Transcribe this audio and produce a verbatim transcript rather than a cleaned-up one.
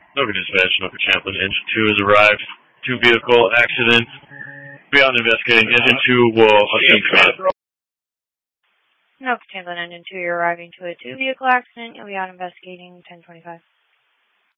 Noka Dispatch, Noka Champlin, Engine two has arrived. Two vehicle accident. Be out investigating. Engine two will assume command. Noka Champlin, Engine two, you're arriving to a two vehicle accident. You'll be out investigating ten twenty-five.